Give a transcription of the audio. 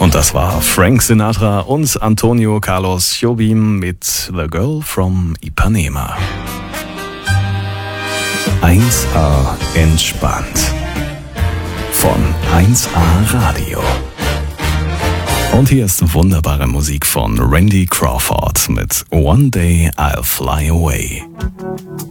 Und das war Frank Sinatra und Antonio Carlos Jobim mit The Girl from Ipanema. 1A entspannt. Von 1A Radio. Und hier ist wunderbare Musik von Randy Crawford mit One Day I'll Fly Away.